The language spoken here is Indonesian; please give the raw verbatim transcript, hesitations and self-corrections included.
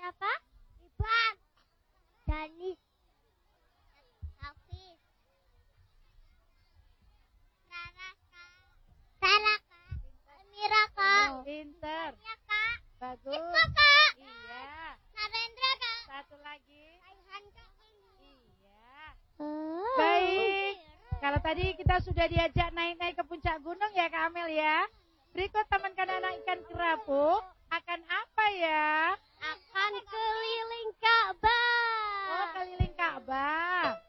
Siapa? Iban. Danis. Hafiz. Rara Kak. Sarah Kak. Amira Kak. Pinter. Ya Kak. Bagus. Iko Kak. Iya. Narendra Kak. Satu lagi. Raihan Kak. Iya. Oh. Baik. Kalau tadi kita sudah diajak naik-naik ke puncak gunung ya Kak Amel ya. Berikut temankan anak ikan kerapu akan apa ya? Akan keliling Ka'bah. Oh, keliling Ka'bah.